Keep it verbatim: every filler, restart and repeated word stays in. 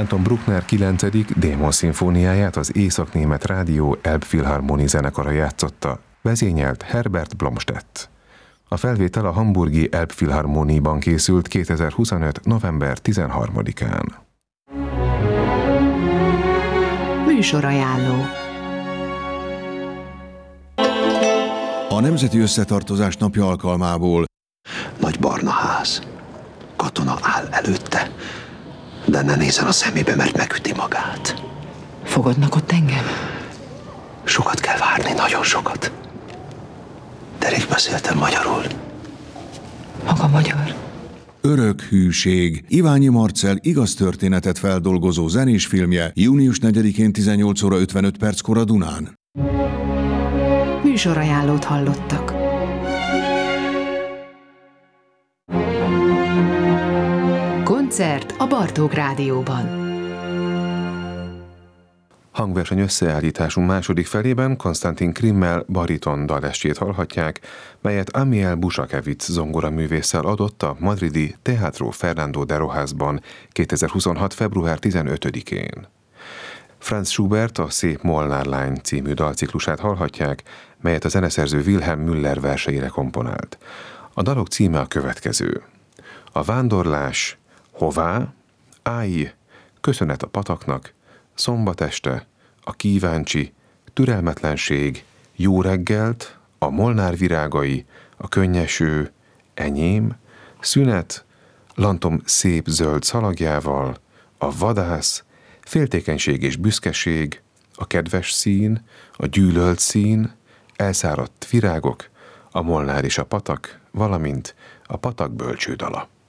Anton Bruckner kilencedik Démon-szimfóniáját az Észak-német Rádió Elbphilharmonie zenekara játszotta, vezényelt Herbert Blomstedt. A felvétel a hamburgi Elbphilharmonie-ban készült kétezer-huszonöt. november tizenharmadikán. Műsorajánló. A Nemzeti Összetartozás napja alkalmából nagy barna ház. Katona áll előtte, de ne nézzen a szemébe, mert megüti magát. Fogadnak ott engem? Sokat kell várni, nagyon sokat. De rég beszéltem magyarul. Maga magyar? Örök hűség. Iványi Marcell igaz történetet feldolgozó zenés filmje június negyedikén tizennyolc óra ötvenöt perckor a Dunán. Műsorajánlót hallottak. Koncert a Bartók Rádióban. Hangverseny összeállításunk második felében Konstantin Krimmel bariton dalestjét hallhatják, melyet Amiel Busakevitz zongoraművésszel adott a madridi Teatro Fernando de Rojasban kétezer-huszonhat. február tizenötödikén. Franz Schubert a Szép Molnár lány című dalciklusát hallhatják, melyet a zeneszerző Wilhelm Müller verseire komponált. A dalok címe a következő: A vándorlás, hová, áj, köszönet a pataknak, szombat este, a kíváncsi, türelmetlenség, jó reggelt, a molnár virágai, a könnyeső, enyém, szünet, lantom szép zöld szalagjával, a vadász, féltékenység és büszkeség, a kedves szín, a gyűlölt szín, elszáradt virágok, a molnár és a patak, valamint a patak bölcsődala.